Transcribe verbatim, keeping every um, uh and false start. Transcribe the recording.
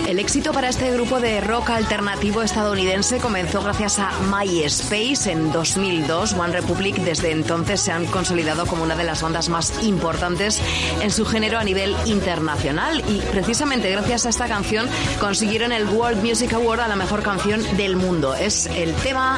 El éxito para este grupo de rock alternativo estadounidense comenzó gracias a MySpace en dos mil dos. One Republic desde entonces se han consolidado como una de las bandas más importantes en su género a nivel internacional y precisamente gracias a esta canción consiguieron el World Music Award a la mejor canción del mundo. Es el tema